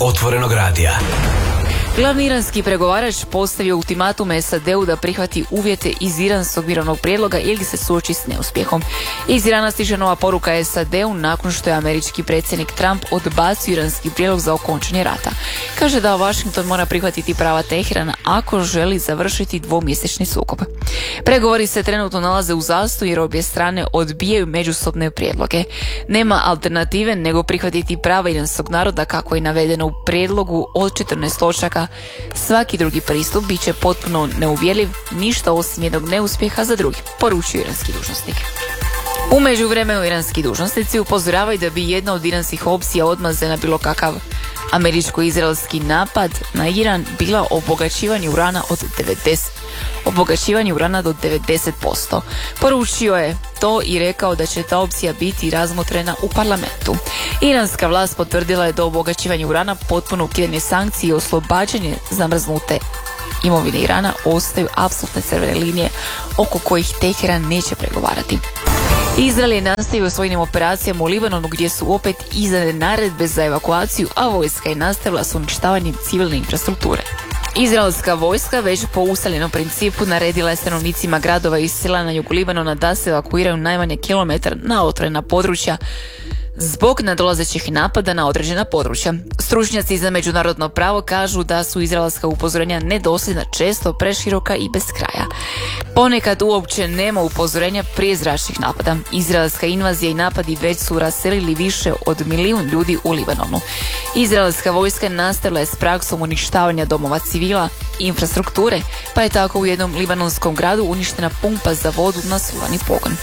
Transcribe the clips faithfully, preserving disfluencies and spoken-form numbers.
Otvorenog radija. Glavni iranski pregovarač postavio ultimatum S A D-u da prihvati uvjete iz iranskog mirovnog prijedloga ili se suoči s neuspjehom. Iz Irana stiže nova poruka S A D-u nakon što je američki predsjednik Trump odbacio iranski prijedlog za okončanje rata. Kaže da Washington mora prihvatiti prava Teherana ako želi završiti dvomjesečni sukob. Pregovori se trenutno nalaze u zastoju jer obje strane odbijaju međusobne prijedloge. Nema alternative nego prihvatiti prava iranskog naroda kako je navedeno u prijedlogu od četrnaest točaka. Svaki drugi pristup bit će potpuno neuvjerljiv, ništa osim jednog neuspjeha za drugi, poručio iranski dužnosnik. U međuvremenu iranski dužnosnici upozoravaju da bi jedna od iranskih opcija odmazde na bilo kakav američko-izraelski napad na Iran bila obogaćivanje urana od devedeset obogaćivanje urana do devedeset posto. Poručio je to i rekao da će ta opcija biti razmotrena u parlamentu. Iranska vlast potvrdila je da obogaćivanje urana, potpuno ukidanje sankcije i oslobađanje zamrznute imovine Irana ostaju apsolutne crvene linije oko kojih Teheran neće pregovarati. Izrael je nastavio svojim operacijama u Libanonu gdje su opet izdane naredbe za evakuaciju, a vojska je nastavila s uništavanjem civilne infrastrukture. Izraelska vojska već po ustaljenom principu naredila je stanovnicima gradova i sela na jugu Libanona da se evakuiraju najmanje kilometar na otvorena područja zbog nadolazećih napada na određena područja. Stručnjaci za međunarodno pravo kažu da su izraelska upozorenja nedosljedna, često preširoka i bez kraja. Ponekad uopće nema upozorenja prije zračnih napada. Izraelska invazija i napadi već su raselili više od milijun ljudi u Libanonu. Izraelska vojska nastavila je s praksom uništavanja domova civila i infrastrukture, pa je tako u jednom libanonskom gradu uništena pumpa za vodu na suvani pogon.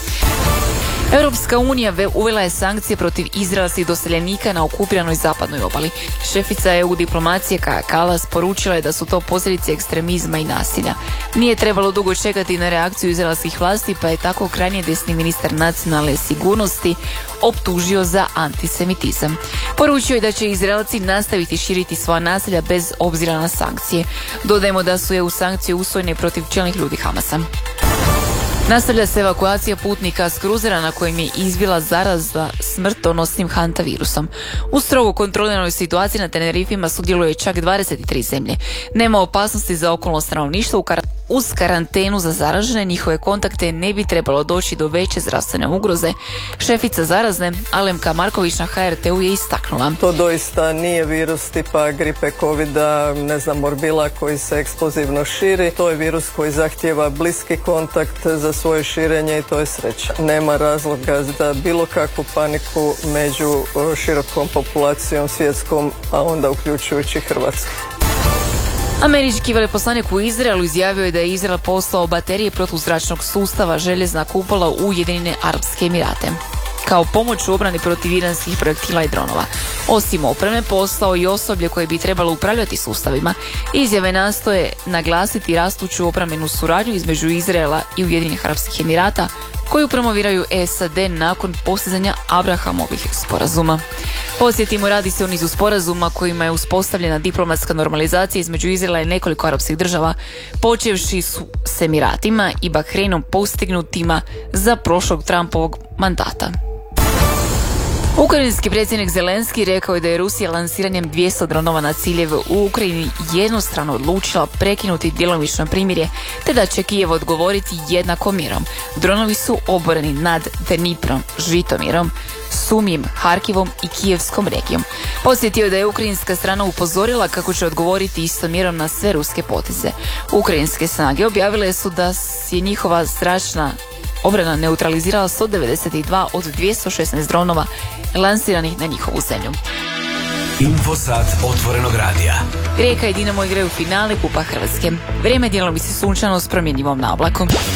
Europska unija uvela je sankcije protiv izraelskih doseljenika na okupiranoj zapadnoj obali. Šefica E U diplomacije Kaja Kallas poručila je da su to posljedice ekstremizma i nasilja. Nije trebalo dugo čekati na reakciju izraelskih vlasti, pa je tako krajnje desni ministar nacionalne sigurnosti optužio za antisemitizam. Poručio je da će Izraelci nastaviti širiti svoja nasilja bez obzira na sankcije. Dodajemo da su E U sankcije usvojene protiv čelnih ljudi Hamasa. Nastavlja se evakuacija putnika s kruzera na kojem je izbila zaraza smrtonosnim hantavirusom. U strogo kontroliranoj situaciji na Tenerifima sudjeluje čak dvadeset tri zemlje. Nema opasnosti za okolno stanovništvo. Uz karantenu za zaražene njihove kontakte ne bi trebalo doći do veće zdravstvene ugroze. Šefica zarazne Alemka Marković na H R T-u je istaknula: to doista nije virus tipa gripe, covida, ne znam, morbila koji se eksplozivno širi. To je virus koji zahtijeva bliski kontakt za svoje širenje i to je sreća. Nema razloga za bilo kakvu paniku među širokom populacijom svjetskom, a onda uključujući Hrvatsku. Američki veleposlanik u Izraelu izjavio je da je Izrael poslao baterije protuzračnog sustava željezna kupola u Ujedinjene Arapske Emirate kao pomoć u obrani protiv iranskih projektila i dronova. Osim opreme, poslao i osoblje koje bi trebalo upravljati sustavima. Izjave nastoje naglasiti rastuću obrambenu suradnju između Izraela i Ujedinjenih Arapskih Emirata, koju promoviraju S A D nakon postizanja Abrahamovih sporazuma. Podsjetimo, radi se o nizu sporazuma kojima je uspostavljena diplomatska normalizacija između Izraela i nekoliko arapskih država, počevši su s Emiratima i Bahreinom postignutima za prošlog Trumpovog mandata. Ukrajinski predsjednik Zelenski rekao je da je Rusija lansiranjem dvjesto dronova na ciljeve u Ukrajini jednostrano odlučila prekinuti djelomično primirje, te da će Kijev odgovoriti jednakom mjerom. Dronovi su oboreni nad Dniprom, Žitomirom, Sumim, Harkivom i Kijevskom regijom. Podsjetio je da je ukrajinska strana upozorila kako će odgovoriti istom mjerom na sve ruske poteze. Ukrajinske snage objavile su da je njihova zračna obrana neutralizirala sto devedeset dva od dvjesto šesnaest dronova lansiranih na njihovu zemlju. Infosat Otvorenog radija. Rijeka i Dinamo igraju finale Kupa Hrvatske. Vrijeme djelomice sunčano s promjenjivom na oblakom.